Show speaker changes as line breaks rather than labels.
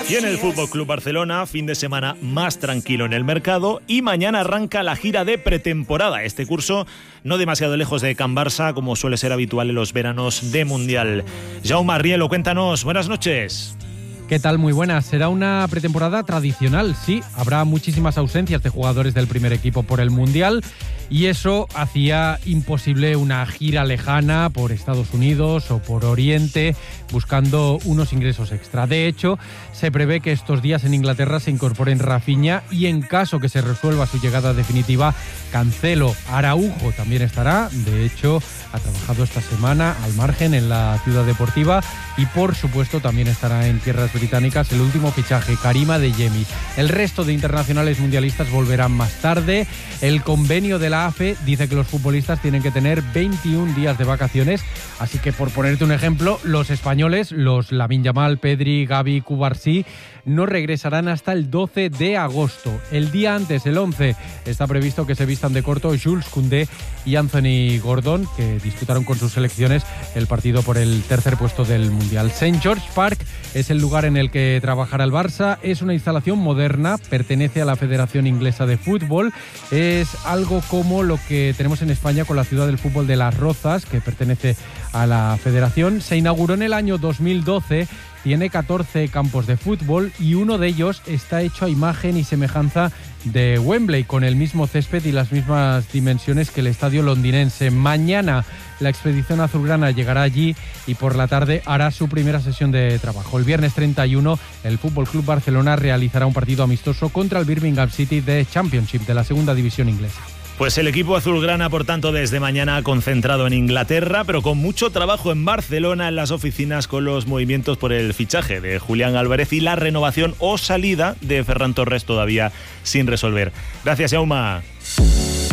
Y en el Fútbol Club Barcelona, fin de semana más tranquilo en el mercado y mañana arranca la gira de pretemporada. Este curso no demasiado lejos de Can Barça, como suele ser habitual en los veranos de Mundial. Jaume Arrielo, cuéntanos, buenas noches.
¿Qué tal? Muy buenas. Será una pretemporada tradicional, sí. Habrá muchísimas ausencias de jugadores del primer equipo por el Mundial y eso hacía imposible una gira lejana por Estados Unidos o por Oriente buscando unos ingresos extra. De hecho, se prevé que estos días en Inglaterra se incorporen Rafinha y en caso que se resuelva su llegada definitiva, Cancelo. Araujo también estará. De hecho, ha trabajado esta semana al margen en la Ciudad Deportiva y por supuesto también estará en tierras británicas el último fichaje, Karim Adeyemi. El resto de internacionales mundialistas volverán más tarde. El convenio de la AFE dice que los futbolistas tienen que tener 21 días de vacaciones, así que por ponerte un ejemplo, los españoles, los Lamine Yamal, Pedri, Gavi, Cubarsí, no regresarán hasta el 12 de agosto. El día antes, el 11, está previsto que se vistan de corto Jules Koundé y Anthony Gordon, que disputaron con sus selecciones el partido por el tercer puesto del Mundial. St. George Park es el lugar en el que trabajará el Barça. Es una instalación moderna, pertenece a la Federación Inglesa de Fútbol. Es algo como lo que tenemos en España con la Ciudad del Fútbol de Las Rozas, que pertenece a la Federación. Se inauguró en el año 2012. Tiene 14 campos de fútbol y uno de ellos está hecho a imagen y semejanza de Wembley, con el mismo césped y las mismas dimensiones que el estadio londinense. Mañana la expedición azulgrana llegará allí y por la tarde hará su primera sesión de trabajo. El viernes 31 el Fútbol Club Barcelona realizará un partido amistoso contra el Birmingham City de Championship, de la segunda división inglesa.
Pues el equipo azulgrana, por tanto, desde mañana concentrado en Inglaterra, pero con mucho trabajo en Barcelona, en las oficinas, con los movimientos por el fichaje de Julián Álvarez y la renovación o salida de Ferran Torres todavía sin resolver. Gracias, Jaume.